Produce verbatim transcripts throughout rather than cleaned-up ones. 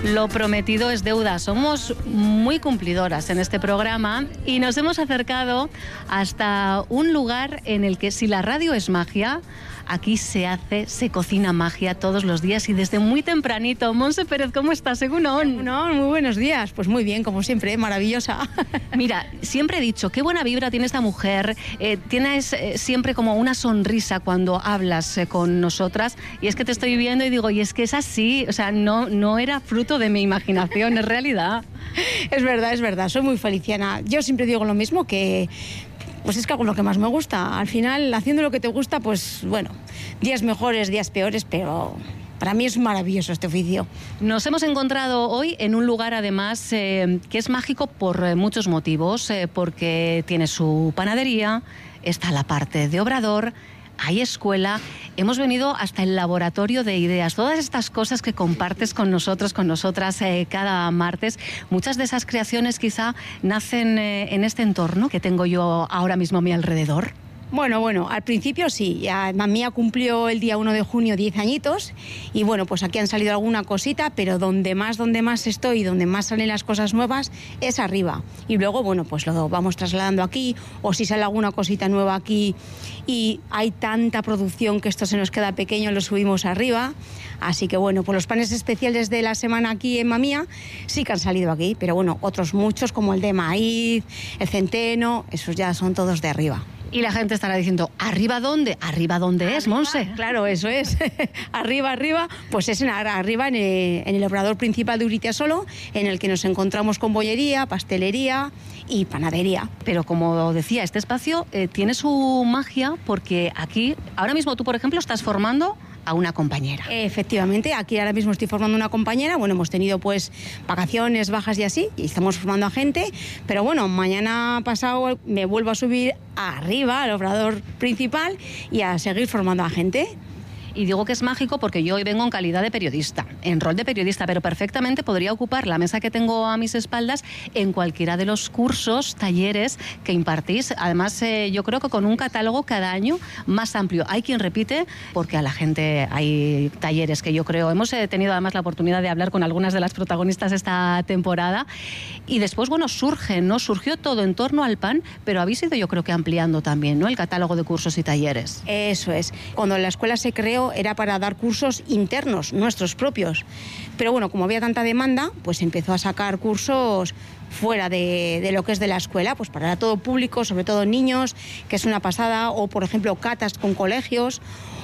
Lo prometido es deuda. Somos muy cumplidoras en este programa y nos hemos acercado hasta un lugar en el que, si la radio es magia, aquí se hace, se cocina magia todos los días y desde muy tempranito. Monse Pérez, ¿cómo estás? Egunon. No, muy buenos días. Pues muy bien, como siempre, maravillosa. Mira, siempre he dicho, qué buena vibra tiene esta mujer. Eh, tienes eh, siempre como una sonrisa cuando hablas eh, con nosotras. Y es que te estoy viendo y digo, y es que es así. O sea, no, no era fruto de mi imaginación, es realidad. Es verdad, es verdad. Soy muy feliciana. Yo siempre digo lo mismo, que... pues es que hago lo que más me gusta. Al final, haciendo lo que te gusta, pues bueno, días mejores, días peores, pero para mí es maravilloso este oficio. Nos hemos encontrado hoy en un lugar, además, eh, que es mágico por eh, muchos motivos, eh, porque tiene su panadería, está la parte de obrador, hay escuela, hemos venido hasta el laboratorio de ideas, todas estas cosas que compartes con nosotros, con nosotras eh, cada martes. Muchas de esas creaciones quizá nacen eh, en este entorno que tengo yo ahora mismo a mi alrededor. Bueno, bueno, al principio sí, ya Mamía cumplió el día uno de junio diez añitos y bueno, pues aquí han salido alguna cosita, pero donde más, donde más estoy, donde más salen las cosas nuevas es arriba. Y luego, bueno, pues lo vamos trasladando aquí, o si sale alguna cosita nueva aquí y hay tanta producción que esto se nos queda pequeño, lo subimos arriba. Así que bueno, pues los panes especiales de la semana aquí en Mamía sí que han salido aquí, pero bueno, otros muchos como el de maíz, el centeno, esos ya son todos de arriba. Y la gente estará diciendo, ¿arriba dónde? ¿Arriba dónde es, Monse? Claro, eso es. Arriba, arriba, pues es en, arriba en el, en el obrador principal de Uritiasolo, en el que nos encontramos con bollería, pastelería y panadería. Pero como decía, este espacio eh, tiene su magia porque aquí, ahora mismo tú, por ejemplo, estás formando a una compañera. Efectivamente, aquí ahora mismo estoy formando una compañera. Bueno, hemos tenido pues vacaciones, bajas y así, y estamos formando a gente, pero bueno, mañana pasado me vuelvo a subir arriba al obrador principal y a seguir formando a gente. Y digo que es mágico porque yo hoy vengo en calidad de periodista, en rol de periodista, pero perfectamente podría ocupar la mesa que tengo a mis espaldas en cualquiera de los cursos, talleres que impartís. Además, eh, yo creo que con un catálogo cada año más amplio. Hay quien repite, porque a la gente hay talleres que yo creo... Hemos eh, tenido además la oportunidad de hablar con algunas de las protagonistas esta temporada. Y después, bueno, surge, ¿no? Surgió todo en torno al pan, pero habéis ido, yo creo que ampliando también, ¿no?, el catálogo de cursos y talleres. Eso es. Cuando la escuela se creó, era para dar cursos internos, nuestros propios. Pero bueno, como había tanta demanda, pues empezó a sacar cursos fuera de, de lo que es de la escuela, pues para todo público, sobre todo niños, que es una pasada, o por ejemplo catas con colegios,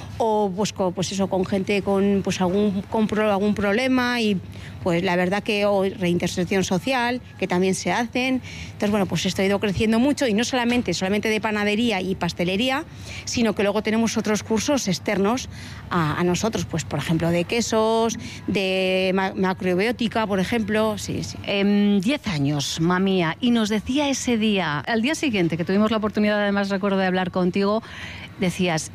o pues, con, pues eso, con gente con pues algún, con pro, algún problema, y pues la verdad que hoy reinserción social, que también se hacen. Entonces bueno, pues esto ha ido creciendo mucho, y no solamente, solamente de panadería y pastelería, sino que luego tenemos otros cursos externos a, a nosotros, pues por ejemplo de quesos, de ma- macrobiótica, por ejemplo. Sí, sí. Eh, diez años, Mamía, y nos decía ese día, al día siguiente, que tuvimos la oportunidad, además recuerdo, de hablar contigo, decías,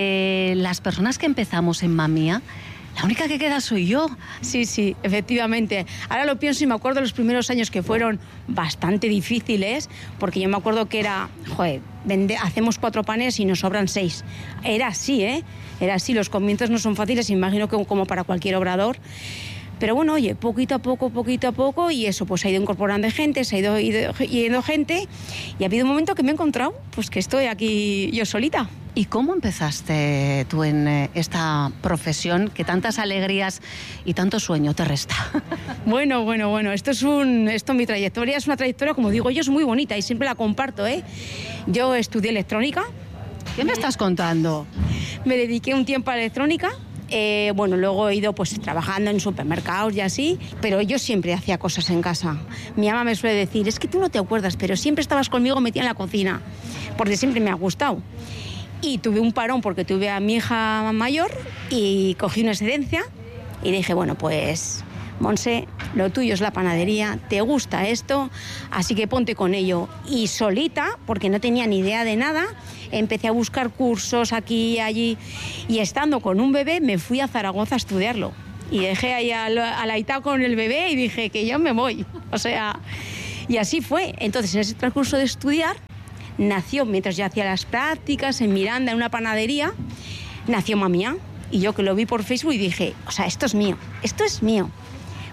de las personas que empezamos en Mamía, la única que queda soy yo. Sí, sí, efectivamente. Ahora lo pienso y me acuerdo de los primeros años que fueron bastante difíciles, porque yo me acuerdo que era, joder, vende, hacemos cuatro panes y nos sobran seis. Era así, ¿eh? Era así, los comienzos no son fáciles, imagino que como para cualquier obrador. Pero bueno, oye, poquito a poco, poquito a poco, y eso, pues ha ido incorporando gente, se ha ido, ido yendo gente, y ha habido un momento que me he encontrado, pues que estoy aquí yo solita. ¿Y cómo empezaste tú en eh, esta profesión que tantas alegrías y tanto sueño te resta? Bueno, bueno, bueno, esto es un, esto mi trayectoria es una trayectoria, como digo yo, es muy bonita y siempre la comparto, ¿eh? Yo estudié electrónica. ¿Qué me estás contando? Me dediqué un tiempo a la electrónica. Eh, bueno, luego he ido pues trabajando en supermercados y así, pero yo siempre hacía cosas en casa. Mi mamá me suele decir, es que tú no te acuerdas, pero siempre estabas conmigo metida en la cocina, porque siempre me ha gustado. Y tuve un parón porque tuve a mi hija mayor y cogí una excedencia y dije, bueno, pues Monse, lo tuyo es la panadería, te gusta esto, así que ponte con ello. Y solita, porque no tenía ni idea de nada, empecé a buscar cursos aquí y allí, y estando con un bebé me fui a Zaragoza a estudiarlo. Y dejé ahí a la Aitá con el bebé y dije que yo me voy. O sea, y así fue. Entonces, en ese transcurso de estudiar, nació, mientras yo hacía las prácticas en Miranda, en una panadería, nació Mamía. Y yo que lo vi por Facebook y dije, o sea, esto es mío, esto es mío.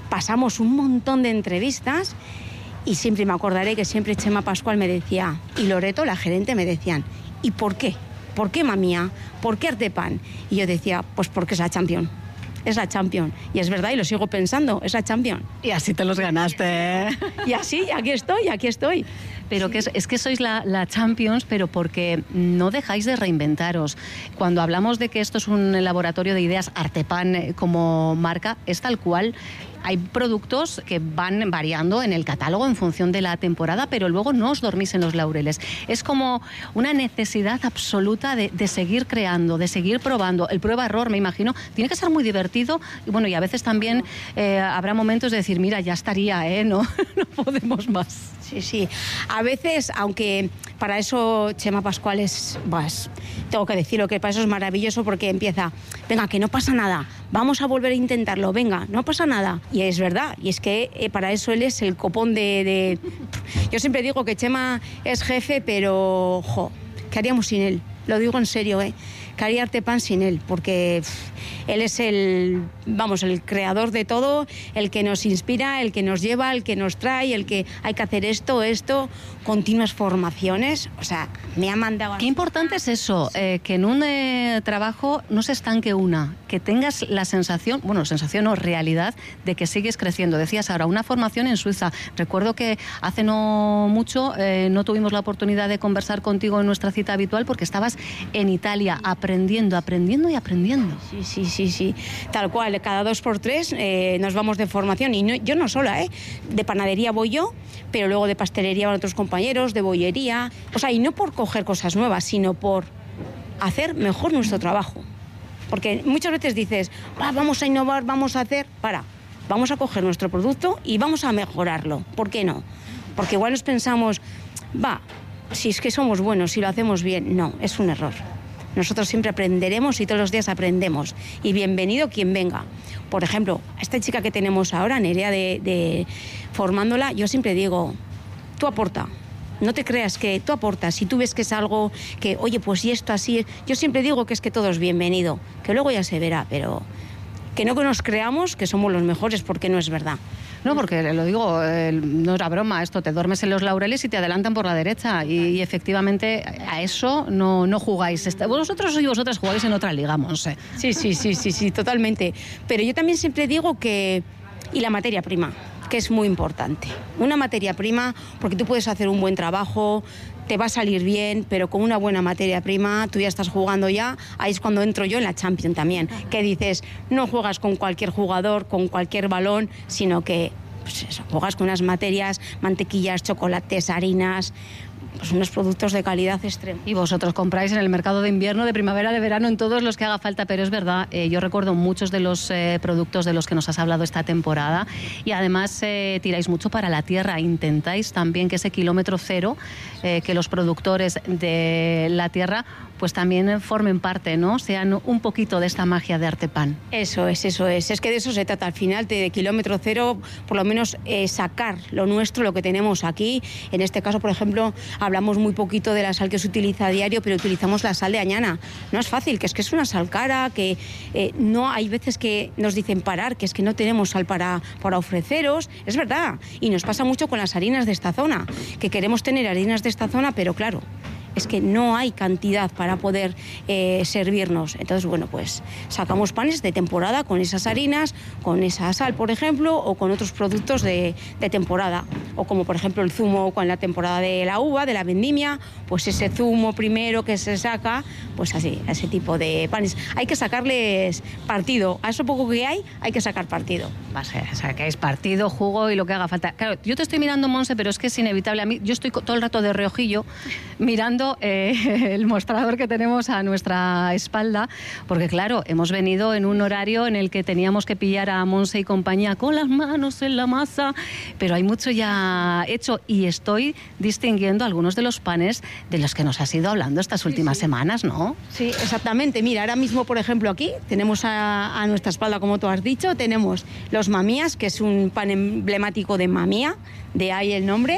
pasamos un montón de entrevistas y siempre me acordaré que siempre Chema Pascual me decía, y Loreto, la gerente, me decían, ¿y por qué? ¿Por qué, mamía? ¿Por qué Artepan? Y yo decía, pues porque es la Champions. Es la Champions. Y es verdad, y lo sigo pensando, es la Champions. Y así te los ganaste, ¿eh? Y así, aquí estoy, aquí estoy. Pero que es, es que sois la, la Champions, pero porque no dejáis de reinventaros. Cuando hablamos de que esto es un laboratorio de ideas, Artepan como marca, es tal cual. Hay productos que van variando en el catálogo en función de la temporada, pero luego no os dormís en los laureles. Es como una necesidad absoluta de, de seguir creando, de seguir probando. El prueba-error, me imagino, tiene que ser muy divertido. Y bueno, y a veces también eh, habrá momentos de decir, mira, ya estaría, ¿eh? No, no podemos más. Sí, sí. A veces, aunque para eso Chema Pascual es, pues, tengo que decirlo, que para eso es maravilloso, porque empieza, venga, que no pasa nada, vamos a volver a intentarlo, venga, no pasa nada. Y es verdad, y es que eh, para eso él es el copón de, de... Yo siempre digo que Chema es jefe, pero, jo, ¿qué haríamos sin él? Lo digo en serio, ¿eh? ¿Qué haría Artepan sin él? Porque pff, él es el, vamos, el creador de todo, el que nos inspira, el que nos lleva, el que nos trae, el que hay que hacer esto, esto, continuas formaciones. O sea, me ha mandado... Qué importante es eso, eh, que en un eh, trabajo no se estanque una, que tengas la sensación, bueno, sensación o realidad de que sigues creciendo. Decías ahora, una formación en Suiza. Recuerdo que hace no mucho eh, no tuvimos la oportunidad de conversar contigo en nuestra cita habitual porque estabas en Italia aprendiendo, aprendiendo y aprendiendo. Sí, sí, sí, sí. Tal cual, cada dos por tres eh, nos vamos de formación. Y no, yo no sola, ¿eh? De panadería voy yo, pero luego de pastelería van otros compañeros, de bollería. O sea, y no por coger cosas nuevas, sino por hacer mejor nuestro trabajo. Porque muchas veces dices, Va, vamos a innovar, vamos a hacer... Para, vamos a coger nuestro producto y vamos a mejorarlo. ¿Por qué no? Porque igual nos pensamos, va, si es que somos buenos, si lo hacemos bien. No, es un error. Nosotros siempre aprenderemos y todos los días aprendemos. Y bienvenido quien venga. Por ejemplo, a esta chica que tenemos ahora, Nerea, de, de formándola, yo siempre digo, tú aporta. No te creas que tú aportas. Si tú ves que es algo que, oye, pues y esto así es. Yo siempre digo que es que todo es bienvenido. Que luego ya se verá, pero que no que nos creamos que somos los mejores, porque no es verdad. No, porque lo digo, eh, no era broma, esto, te duermes en los laureles y te adelantan por la derecha y, y efectivamente a eso no, no jugáis. Vosotros y vosotras jugáis en otra liga, Monse. Sí, sí, sí, sí, sí, totalmente. Pero yo también siempre digo que... Y la materia prima, que es muy importante. Una materia prima, porque tú puedes hacer un buen trabajo, te va a salir bien, pero con una buena materia prima, tú ya estás jugando ya, ahí es cuando entro yo en la Champions también, que dices, no juegas con cualquier jugador, con cualquier balón, sino que pues eso, juegas con unas materias, mantequillas, chocolates, harinas, pues unos productos de calidad extrema. Y vosotros compráis en el mercado de invierno, de primavera, de verano, en todos los que haga falta, pero es verdad, eh, yo recuerdo muchos de los eh, productos de los que nos has hablado esta temporada y además eh, tiráis mucho para la tierra, intentáis también que ese kilómetro cero, eh, que los productores de la tierra pues también formen parte, ¿no? Sean un poquito de esta magia de Artepan. Eso es, eso es. Es que de eso se trata al final, de kilómetro cero, por lo menos eh, sacar lo nuestro, lo que tenemos aquí. En este caso, por ejemplo, hablamos muy poquito de la sal que se utiliza a diario, pero utilizamos la sal de Añana. No es fácil, que es que es una sal cara, que eh, no hay veces que nos dicen parar, que es que no tenemos sal para, para ofreceros. Es verdad. Y nos pasa mucho con las harinas de esta zona, que queremos tener harinas de esta zona, pero claro, es que no hay cantidad para poder eh, servirnos. Entonces, bueno, pues sacamos panes de temporada con esas harinas, con esa sal, por ejemplo, o con otros productos de, de temporada. O como, por ejemplo, el zumo con la temporada de la uva, de la vendimia, pues ese zumo primero que se saca, pues así, ese tipo de panes. Hay que sacarles partido. A eso poco que hay, hay que sacar partido. Va a ser, o sea, que es partido, jugo y lo que haga falta. Claro, yo te estoy mirando, Monse, pero es que es inevitable. A mí, yo estoy todo el rato de reojillo mirando Eh, el mostrador que tenemos a nuestra espalda, porque claro, hemos venido en un horario en el que teníamos que pillar a Monse y compañía con las manos en la masa, pero hay mucho ya hecho y estoy distinguiendo algunos de los panes de los que nos has ido hablando estas últimas sí, sí. semanas, ¿no? Sí, exactamente. Mira, ahora mismo, por ejemplo, aquí tenemos a, a nuestra espalda, como tú has dicho, tenemos los mamías, que es un pan emblemático de Mamía, de ahí el nombre.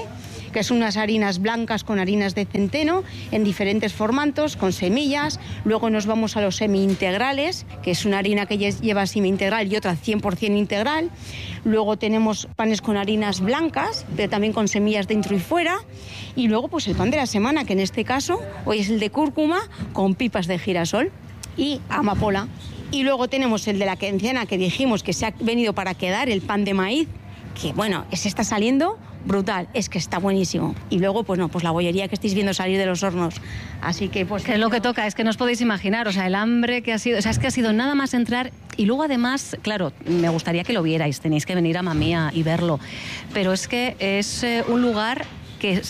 que son unas harinas blancas con harinas de centeno en diferentes formatos, con semillas. Luego nos vamos a los semi-integrales, que es una harina que lleva semi-integral y otra cien por ciento integral. Luego tenemos panes con harinas blancas, pero también con semillas dentro y fuera. Y luego pues el pan de la semana, que en este caso hoy es el de cúrcuma con pipas de girasol y amapola. Y luego tenemos el de la quinceena, que dijimos que se ha venido para quedar, el pan de maíz, que bueno, se está saliendo brutal, es que está buenísimo. Y luego, pues no, pues la bollería que estáis viendo salir de los hornos. Así que pues... Que es lo que toca, es que no os podéis imaginar, o sea, el hambre que ha sido, o sea, es que ha sido nada más entrar. Y luego además, claro, me gustaría que lo vierais, tenéis que venir a Mamía y verlo, pero es que es eh, un lugar que...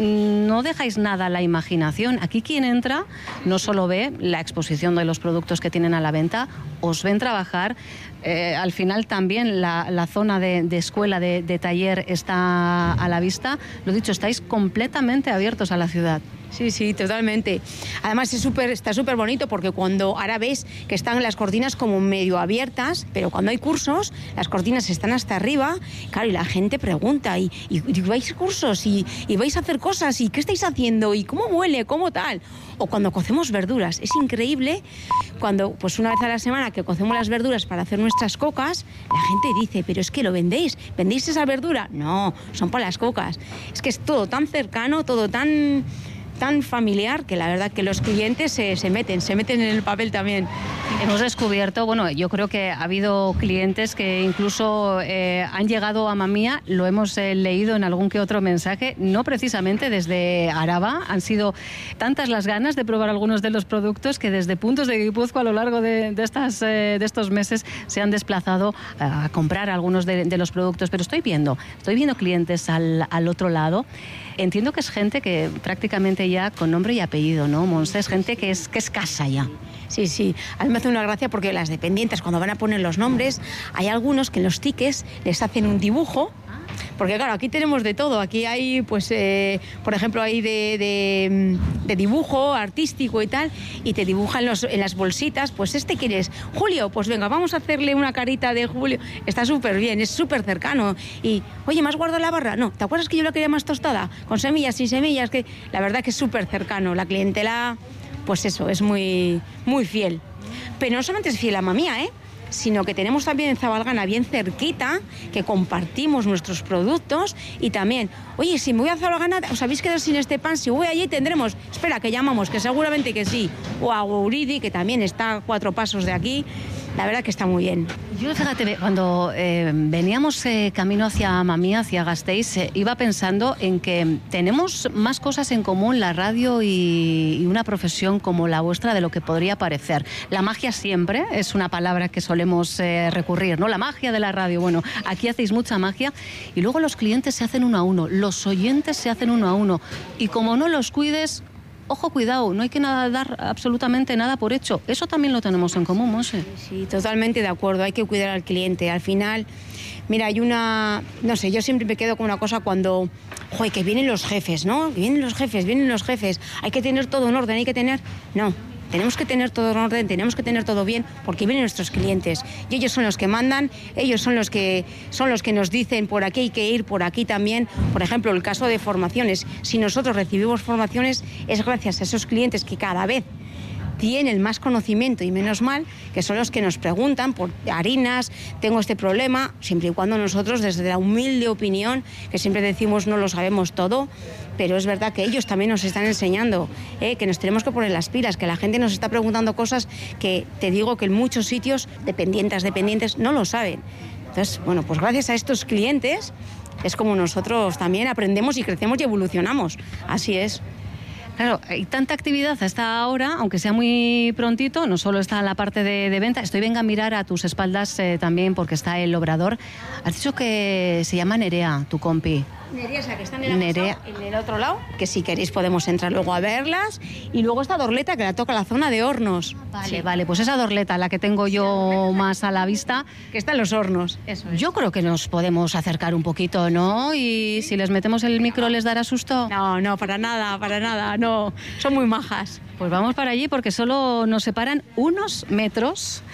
no dejáis nada a la imaginación. Aquí quien entra no solo ve la exposición de los productos que tienen a la venta, os ven trabajar. Eh, al final también la, la zona de, de escuela, de, de taller está a la vista. Lo dicho, estáis completamente abiertos a la ciudad. Sí, sí, totalmente. Además es súper, está súper bonito porque cuando ahora ves que están las cortinas como medio abiertas, pero cuando hay cursos, las cortinas están hasta arriba, claro, y la gente pregunta, ¿y, y, y vais cursos? ¿Y, ¿Y vais a hacer cosas? ¿Y qué estáis haciendo? ¿Y cómo huele? ¿Cómo tal? O cuando cocemos verduras. Es increíble cuando, pues una vez a la semana que cocemos las verduras para hacer nuestras cocas, la gente dice, pero es que lo vendéis, ¿vendéis esa verdura? No, son para las cocas. Es que es todo tan cercano, todo tan... tan familiar, que la verdad que los clientes se, se meten, se meten en el papel también. Hemos descubierto, bueno, yo creo que ha habido clientes que incluso eh, han llegado a Mamía, lo hemos eh, leído en algún que otro mensaje, no precisamente desde Araba, han sido tantas las ganas de probar algunos de los productos que desde puntos de Guipúzcoa a lo largo de, de, estas, eh, de estos meses se han desplazado a comprar algunos de, de los productos, pero estoy viendo, estoy viendo clientes al, al otro lado. Entiendo que es gente que prácticamente ya con nombre y apellido, ¿no, Montse? Es gente que es, que es casa ya. Sí, sí. A mí me hace una gracia porque las dependientes, cuando van a poner los nombres, hay algunos que en los tickets les hacen un dibujo. Porque claro, aquí tenemos de todo. Aquí hay, pues, eh, por ejemplo, hay de, de, de dibujo artístico y tal, y te dibujan los, en las bolsitas, pues este quieres, Julio, pues venga, vamos a hacerle una carita de Julio. Está súper bien, es súper cercano. Y, oye, ¿me has guardado la barra? No, ¿te acuerdas que yo la quería más tostada? Con semillas, sin semillas, que la verdad que es súper cercano. La clientela, pues eso, es muy, muy fiel. Pero no solamente es fiel a Mamía, ¿eh? Sino que tenemos también en Zabalgana, bien cerquita, que compartimos nuestros productos y también, oye, si me voy a Zabalgana, ¿os habéis quedado sin este pan? Si voy allí tendremos, espera, que llamamos, que seguramente que sí, o a Gouridi, que también está a cuatro pasos de aquí. La verdad que está muy bien. Yo, fíjate, cuando eh, veníamos eh, camino hacia Mamía, hacia Gasteiz, eh, iba pensando en que tenemos más cosas en común la radio y, y una profesión como la vuestra de lo que podría parecer. La magia siempre es una palabra que solemos eh, recurrir, ¿no? La magia de la radio. Bueno, aquí hacéis mucha magia y luego los clientes se hacen uno a uno, los oyentes se hacen uno a uno y como no los cuides... Ojo, cuidado, no hay que nada, dar absolutamente nada por hecho. Eso también lo tenemos en común, Monse. Sí, sí, totalmente de acuerdo. Hay que cuidar al cliente. Al final, mira, hay una... No sé, yo siempre me quedo con una cosa cuando... Joder, que vienen los jefes, ¿no? Que vienen los jefes, vienen los jefes. Hay que tener todo en orden, hay que tener... No. Tenemos que tener todo en orden, tenemos que tener todo bien, porque vienen nuestros clientes y ellos son los que mandan, ellos son los que son los que nos dicen por aquí hay que ir, por aquí también. Por ejemplo, el caso de formaciones. Si nosotros recibimos formaciones es gracias a esos clientes que cada vez tienen más conocimiento y menos mal, que son los que nos preguntan por harinas, tengo este problema, siempre y cuando nosotros desde la humilde opinión, que siempre decimos no lo sabemos todo, pero es verdad que ellos también nos están enseñando, ¿eh? Que nos tenemos que poner las pilas, que la gente nos está preguntando cosas que te digo que en muchos sitios, dependientes, dependientes, no lo saben. Entonces, bueno, pues gracias a estos clientes es como nosotros también aprendemos y crecemos y evolucionamos. Así es. Claro, hay tanta actividad a esta hora, aunque sea muy prontito, no solo está la parte de, de venta, estoy venga a mirar a tus espaldas eh, también porque está el obrador. Has dicho que se llama Nerea, tu compi. Nerea es la que está en el, Nerea. en el otro lado, que si queréis podemos entrar luego a verlas. Y luego esta Dorleta que la toca la zona de hornos. Vale, sí. Vale, pues esa Dorleta, la que tengo yo más a la vista. Que está en los hornos. Eso es. Yo creo que nos podemos acercar un poquito, ¿no? Y si les metemos el micro, ¿les dará susto? No, no, para nada, para nada, no. Son muy majas. Pues vamos para allí porque solo nos separan unos metros.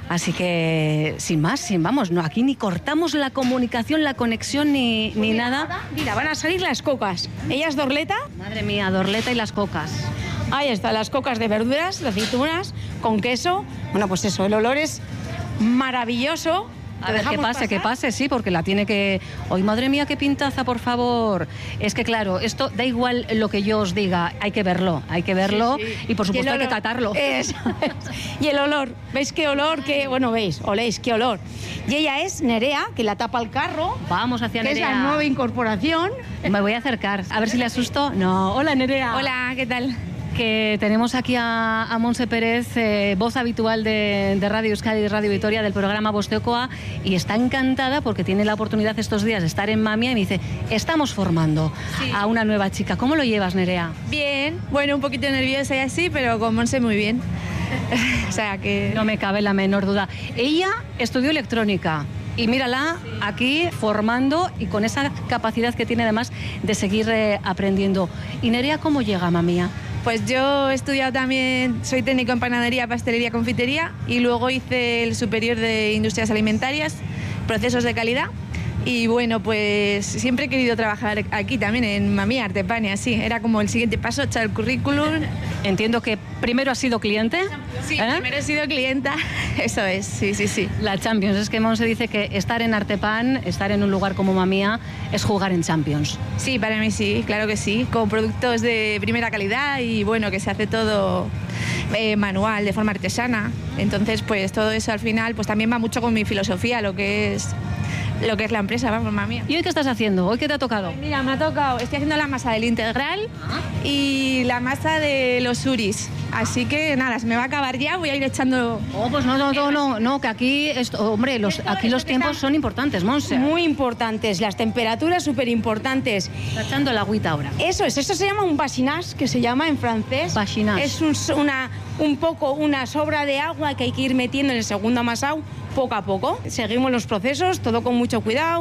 Así que, sin más, sin vamos, no, aquí ni cortamos la comunicación, la conexión, ni, ni mira, nada. Ahora, mira, van a salir las cocas. Ella es Dorleta. Madre mía, Dorleta y las cocas. Ahí están las cocas de verduras, de aceitunas, con queso. Bueno, pues eso, el olor es maravilloso. A ver, que pase, pasar? que pase, sí, porque la tiene que... ¡Ay, madre mía, qué pintaza, por favor! Es que, claro, esto da igual lo que yo os diga, hay que verlo, hay que verlo sí, sí. y, por supuesto, hay que catarlo. Es, y el olor, ¿veis qué olor? Qué, bueno, veis, oléis, qué olor. Y ella es Nerea, que la tapa el carro. Vamos hacia que Nerea. Que es la nueva incorporación. Me voy a acercar, a ver si le asusto. No, hola, Nerea. Hola, ¿qué tal? Que tenemos aquí a, a Montse Pérez, eh, voz habitual de, de Radio Euskadi y Radio Vitoria del programa Bosteokoa, y está encantada porque tiene la oportunidad estos días de estar en Mamia y me dice, estamos formando sí. a una nueva chica. ¿Cómo lo llevas, Nerea? Bien, bueno, un poquito nerviosa y así, pero con Montse muy bien. O sea que... No me cabe la menor duda. Ella estudió electrónica. Y mírala aquí formando y con esa capacidad que tiene además de seguir eh, aprendiendo. ¿Y Nerea cómo llega, mamía? Pues yo he estudiado también, soy técnico en panadería, pastelería, confitería y luego hice el superior de industrias alimentarias, procesos de calidad. Y bueno, pues siempre he querido trabajar aquí también en Mamia, Artepan y así. Era como el siguiente paso, echar el currículum. Entiendo que primero has sido cliente. Sí, ¿eh? primero he sido clienta. Eso es, sí, sí, sí. La Champions. Es que Monse dice que estar en Artepan, estar en un lugar como Mamia, es jugar en Champions. Sí, para mí sí, claro que sí. Con productos de primera calidad y bueno, que se hace todo eh, manual, de forma artesana. Entonces, pues todo eso al final pues también va mucho con mi filosofía, lo que es... lo que es la empresa, vamos, Mamia. ¿Y hoy qué estás haciendo? ¿Hoy qué te ha tocado? Pues mira, me ha tocado, estoy haciendo la masa del integral ¿Ah? y la masa de los suris. Así que nada, se me va a acabar ya, voy a ir echando... Oh, pues no, no, no, no, no que aquí, esto, hombre, los, esto, aquí los tiempos son importantes, Monse. Muy importantes, las temperaturas súper importantes. Está echando el agüita ahora. Eso es, eso se llama un basinage, que se llama en francés. Basinage. Es un, una, un poco, una sobra de agua que hay que ir metiendo en el segundo amasado, poco a poco. Seguimos los procesos, todo con mucho cuidado.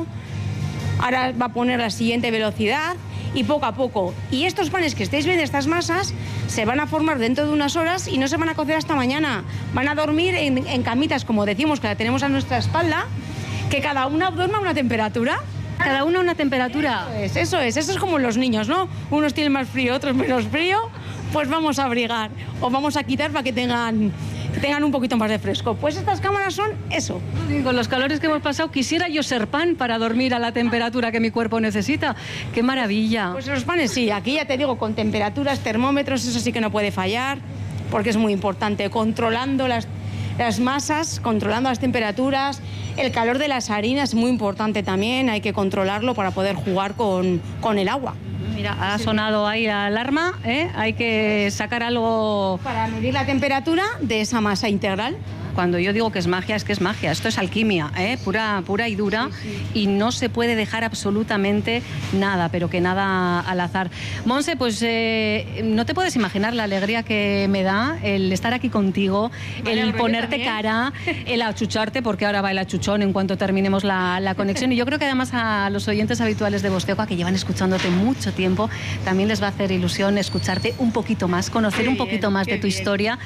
Ahora va a poner la siguiente velocidad y poco a poco. Y estos panes que estáis viendo, estas masas, se van a formar dentro de unas horas y no se van a cocer hasta mañana. Van a dormir en, en camitas, como decimos, que la tenemos a nuestra espalda, que cada una duerma a una temperatura. Cada una una temperatura. Eso es, eso es, eso es como los niños, ¿no? Unos tienen más frío, otros menos frío, pues vamos a abrigar o vamos a quitar para que tengan... que tengan un poquito más de fresco. Pues estas cámaras son eso. Con los calores que hemos pasado, quisiera yo ser pan para dormir a la temperatura que mi cuerpo necesita. ¡Qué maravilla! Pues los panes sí, aquí ya te digo, con temperaturas, termómetros, eso sí que no puede fallar, porque es muy importante, controlando las, las masas, controlando las temperaturas, el calor de las harinas es muy importante también, hay que controlarlo para poder jugar con, con el agua. Mira, ha sonado ahí la alarma, ¿eh? Hay que sacar algo... Para medir la temperatura de esa masa integral. Cuando yo digo que es magia, es que es magia. Esto es alquimia, ¿eh? pura, pura y dura. Sí, sí. Y no se puede dejar absolutamente nada, pero que nada al azar. Monse, pues eh, no te puedes imaginar la alegría que me da el estar aquí contigo, vale, el ponerte cara, el achucharte, porque ahora va el achuchón en cuanto terminemos la, la conexión. Y yo creo que además a los oyentes habituales de Bosteokoa, que llevan escuchándote mucho tiempo, también les va a hacer ilusión escucharte un poquito más, conocer qué un poquito bien, más de tu bien. historia.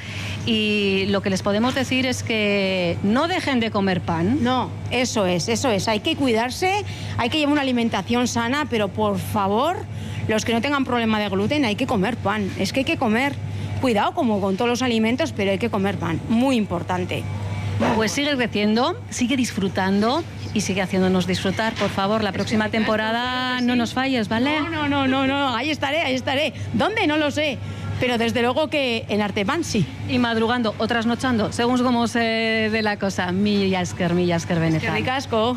Y lo que les podemos decir es que no dejen de comer pan. No, eso es, eso es. Hay que cuidarse, hay que llevar una alimentación sana, pero por favor, los que no tengan problema de gluten, hay que comer pan. Es que hay que comer, cuidado como con todos los alimentos, pero hay que comer pan. Muy importante. Pues sigue creciendo, sigue disfrutando y sigue haciéndonos disfrutar. Por favor, la próxima temporada no nos falles, ¿vale? No, no, no, no, no, ahí estaré, ahí estaré. ¿Dónde? No lo sé. Pero desde luego que en Artepan sí. Y madrugando o trasnochando, según cómo se dé la cosa. Mila esker, mila esker benetan. Es que ricasco.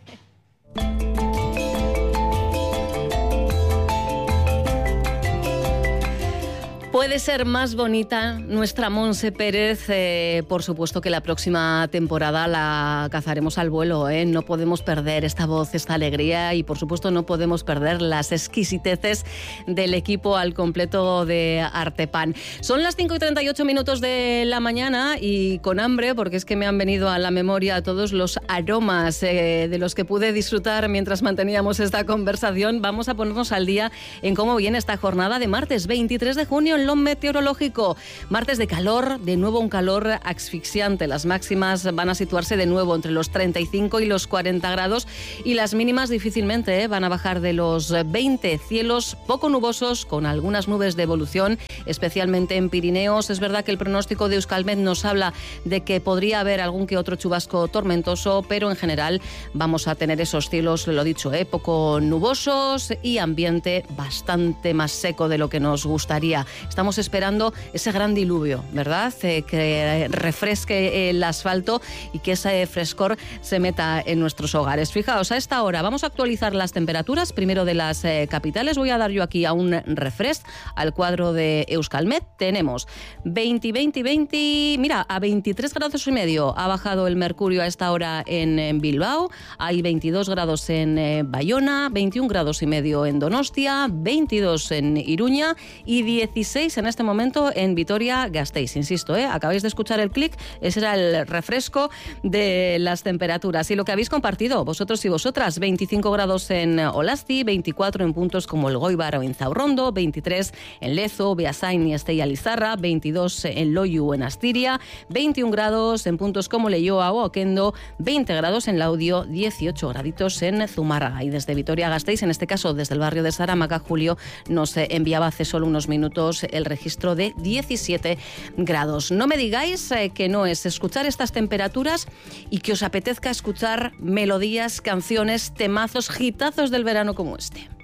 Puede ser más bonita nuestra Montse Pérez, eh, por supuesto que la próxima temporada la cazaremos al vuelo, ¿eh? No podemos perder esta voz, esta alegría y por supuesto no podemos perder las exquisiteces del equipo al completo de Artepan. Son las cinco y treinta y ocho minutos de la mañana y con hambre, porque es que me han venido a la memoria todos los aromas eh, de los que pude disfrutar mientras manteníamos esta conversación. Vamos a ponernos al día en cómo viene esta jornada de martes veintitrés de junio. en lo meteorológico. Martes de calor, de nuevo un calor asfixiante. Las máximas van a situarse de nuevo entre los treinta y cinco y los cuarenta grados y las mínimas difícilmente ¿eh? van a bajar de los veinte. Cielos poco nubosos con algunas nubes de evolución, especialmente en Pirineos. Es verdad que el pronóstico de Euskalmet nos habla de que podría haber algún que otro chubasco tormentoso, pero en general vamos a tener esos cielos, lo dicho, ¿eh? poco nubosos y ambiente bastante más seco de lo que nos gustaría. Estamos esperando ese gran diluvio, ¿verdad? Eh, que refresque el asfalto y que ese frescor se meta en nuestros hogares. Fijaos, a esta hora vamos a actualizar las temperaturas, primero de las eh, capitales. Voy a dar yo aquí a un refresh al cuadro de Euskalmet. Tenemos veinte, veinte, veinte, mira, a veintitrés grados y medio ha bajado el mercurio a esta hora en, en Bilbao, hay veintidós grados en eh, Bayona, veintiún grados y medio en Donostia, veintidós en Iruña y dieciséis en este momento en Vitoria-Gasteiz. Insisto, ¿eh? acabáis de escuchar el clic, ese era el refresco de las temperaturas y lo que habéis compartido vosotros y vosotras. Veinticinco grados en Olasti, veinticuatro en puntos como el Goibar o en Zaurrondo, veintitrés en Lezo, Beasain y Estella Lizarra, veintidós en Loiu en Astiria, veintiún grados en puntos como Leioa o Oquendo, veinte grados en Laudio, dieciocho graditos en Zumárraga. Y desde Vitoria-Gasteiz, en este caso desde el barrio de Saramaca, Julio nos enviaba hace solo unos minutos el registro de diecisiete grados. No me digáis eh, que no es escuchar estas temperaturas y que os apetezca escuchar melodías, canciones, temazos, hitazos del verano como este.